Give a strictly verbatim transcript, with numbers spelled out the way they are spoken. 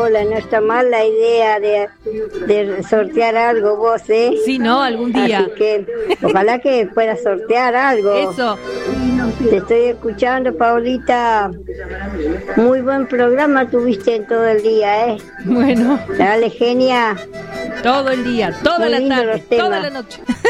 Paola, no está mal la idea de, de sortear algo vos, ¿eh? Sí, no, algún día. Así que ojalá que puedas sortear algo. Eso. Te estoy escuchando, Paulita. Muy buen programa tuviste en todo el día, ¿eh? Bueno. Dale, genia. Todo el día, toda Muy la lindo tarde, los temas. toda la noche.